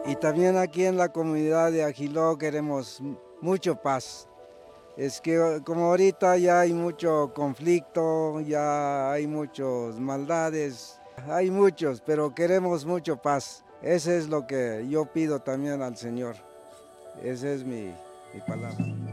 Y también aquí en la comunidad de Ajiló queremos mucho paz. Es que como ahorita ya hay mucho conflicto, ya hay muchas maldades, hay muchos, pero queremos mucho paz. Ese es lo que yo pido también al Señor. Esa es mi palabra.